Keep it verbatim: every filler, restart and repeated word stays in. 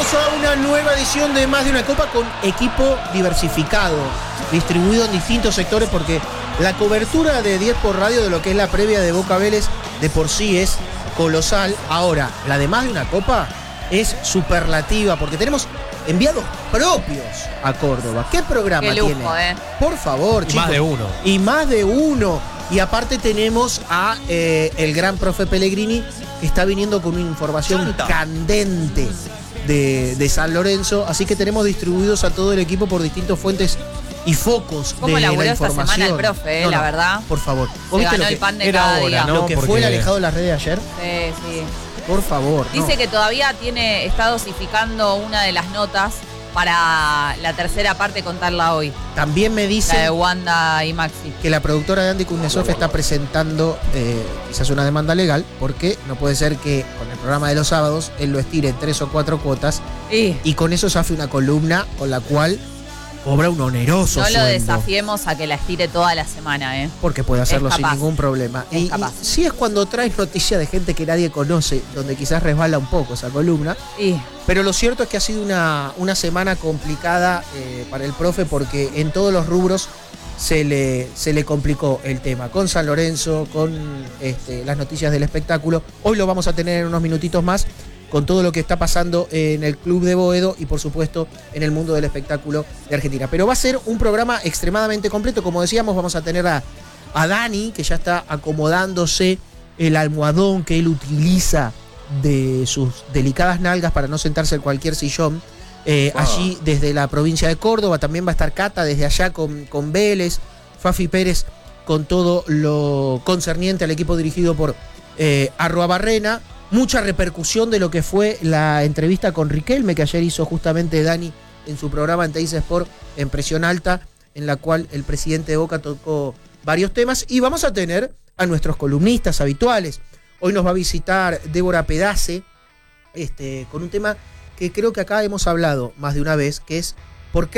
Bienvenidos a una nueva edición de Más de una Copa con equipo diversificado, distribuido en distintos sectores porque la cobertura de diez por radio de lo que es la previa de Boca Vélez de por sí es colosal. Ahora, la de Más de una Copa es superlativa porque tenemos enviados propios a Córdoba. ¿Qué programa Qué lujo, tiene? Eh. Por favor, y chicos. Más de uno. Y más de uno. Y aparte tenemos a eh, el gran profe Pellegrini, que está viniendo con una información Santa. candente de, de San Lorenzo. Así que tenemos distribuidos a todo el equipo por distintas fuentes y focos ¿Cómo de la laburó esta información. semana el profe, eh, No, la no, verdad? Por favor. Se ¿Viste ganó lo el que, pan de era cada hora, día. ¿no? lo que fue Porque- el alejado de las redes de ayer? Sí, sí. Por favor. Dice no. que todavía tiene, está dosificando una de las notas para la tercera parte contarla hoy. También me La de dicen Wanda y Maxi. que la productora de Andy Kuznetsov está presentando eh, quizás una demanda legal, porque no puede ser que con el programa de los sábados él lo estire en tres o cuatro cuotas Y y con eso se hace una columna con la cual cobra un oneroso no lo sueldo. desafiemos a que la estire toda la semana, ¿eh? Porque puede hacerlo Es sin capaz. ningún problema. Es Y, y capaz. sí es cuando traes noticias de gente que nadie conoce, donde quizás resbala un poco esa columna. Y Pero lo cierto es que ha sido una, una semana complicada eh, para el profe porque en todos los rubros se le, se le complicó el tema. Con San Lorenzo, con este, las noticias del espectáculo. Hoy lo vamos a tener en unos minutitos más con todo lo que está pasando en el Club de Boedo y por supuesto en el mundo del espectáculo de Argentina. Pero va a ser un programa extremadamente completo. Como decíamos, vamos a tener a, a Dani, que ya está acomodándose el almohadón que él utiliza de sus delicadas nalgas para no sentarse en cualquier sillón. Eh, Oh. Allí desde la provincia de Córdoba también va a estar Cata desde allá con, con Vélez, Fafi Pérez con todo lo concerniente al equipo dirigido por eh, Arruabarrena. Mucha repercusión de lo que fue la entrevista con Riquelme que ayer hizo justamente Dani en su programa en Teis Sport en Presión Alta, en la cual el presidente de Boca tocó varios temas y vamos a tener a nuestros columnistas habituales. Hoy nos va a visitar Débora Pedace este, con un tema que creo que acá hemos hablado más de una vez, que es ¿por qué